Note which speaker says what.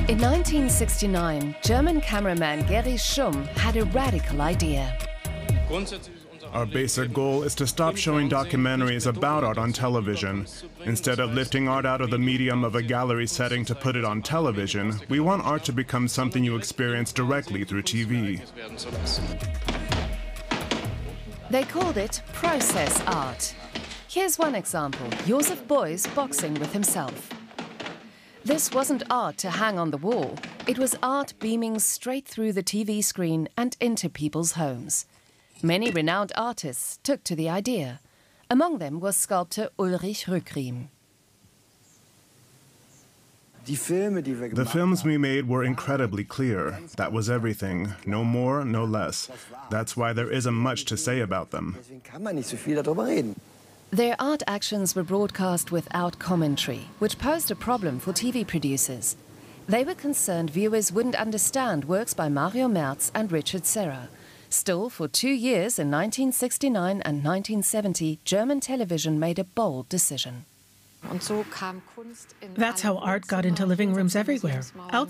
Speaker 1: In 1969, German cameraman Gerry Schumm had a radical idea.
Speaker 2: Our basic goal is to stop showing documentaries about art on television. Instead of lifting art out of the medium of a gallery setting to put it on television, we want art to become something you experience directly through TV.
Speaker 1: They called it process art. Here's one example, Josef Beuys boxing with himself. This wasn't art to hang on the wall. It was art beaming straight through the TV screen and into people's homes. Many renowned artists took to the idea. Among them was sculptor Ulrich Rückriem.
Speaker 2: The films we made were incredibly clear. That was everything. No more, no less. That's why there isn't much to say about them.
Speaker 1: Their art actions were broadcast without commentary, which posed a problem for TV producers. They were concerned viewers wouldn't understand works by Mario Merz and Richard Serra. Still, for 2 years in 1969 and 1970, German television made a bold decision.
Speaker 3: That's how art got into living rooms everywhere.